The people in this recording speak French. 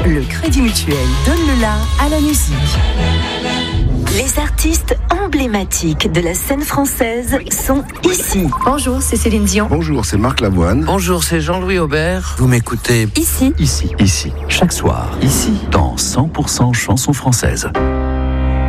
le Crédit Mutuel donne le la à la musique. Les artistes emblématiques de la scène française sont ici. Bonjour, c'est Céline Dion. Bonjour, c'est Marc Lavoine. Bonjour, c'est Jean-Louis Aubert. Vous m'écoutez Ici. Ici, chaque soir. Ici, dans 100% chansons françaises.